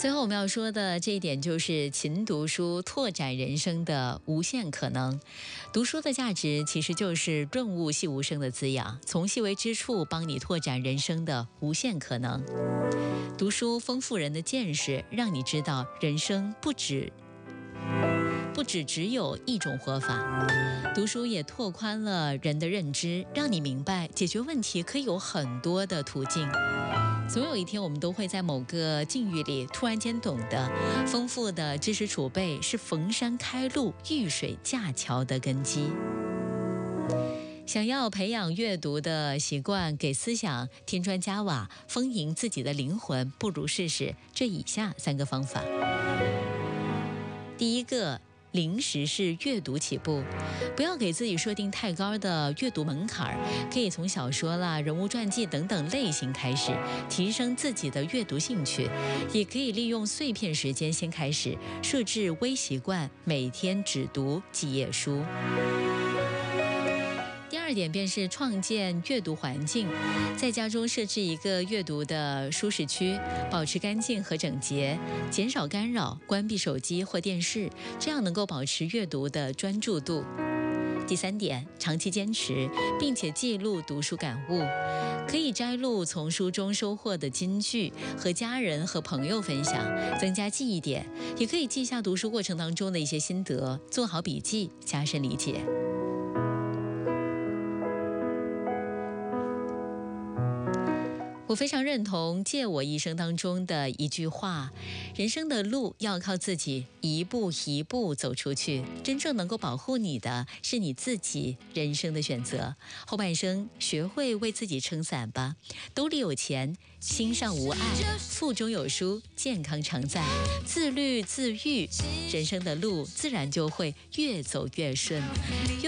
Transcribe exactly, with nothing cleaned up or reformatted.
最后我们要说的这一点就是勤读书，拓展人生的无限可能。读书的价值其实就是润物细无声的滋养，从细微之处帮你拓展人生的无限可能。读书丰富人的见识，让你知道人生不止不只只有一种活法。读书也拓宽了人的认知，让你明白解决问题可以有很多的途径。总有一天，我们都会在某个境遇里突然间懂得，丰富的知识储备是逢山开路、遇水架桥的根基。想要培养阅读的习惯，给思想添砖加瓦，丰盈自己的灵魂，不如试试这以下三个方法。第一个，零时是阅读起步，不要给自己设定太高的阅读门槛，可以从小说啦、人物传记等等类型开始，提升自己的阅读兴趣。也可以利用碎片时间先开始，设置微习惯，每天只读几页书。第二点便是创建阅读环境，在家中设置一个阅读的舒适区，保持干净和整洁，减少干扰，关闭手机或电视，这样能够保持阅读的专注度。第三点，长期坚持，并且记录读书感悟，可以摘录从书中收获的金句，和家人和朋友分享，增加记忆点，也可以记下读书过程当中的一些心得，做好笔记，加深理解。我非常认同借我一生当中的一句话，人生的路要靠自己一步一步走出去，真正能够保护你的是你自己人生的选择。后半生学会为自己撑伞吧，兜里有钱，心上无碍，腹中有书，健康常在，自律自愈，人生的路自然就会越走越顺。